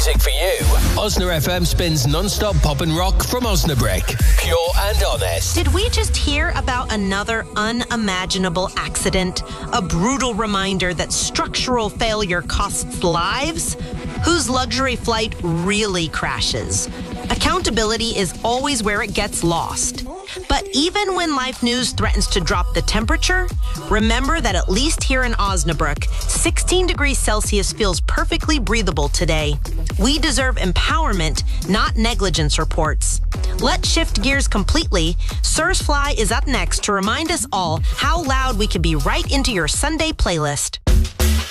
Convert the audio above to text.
music for you. Osna FM spins non-stop pop and rock from Osnabrück. Pure and honest. Did we just hear about another unimaginable accident? A brutal reminder that structural failure costs lives? Whose luxury flight really crashes? Accountability is always where it gets lost. But even when life news threatens to drop the temperature, remember that at least here in Osnabrück, 16 degrees Celsius feels perfectly breathable today. We deserve empowerment, not negligence reports. Let's shift gears completely. Sirs Fly is up next to remind us all how loud we can be right into your Sunday playlist.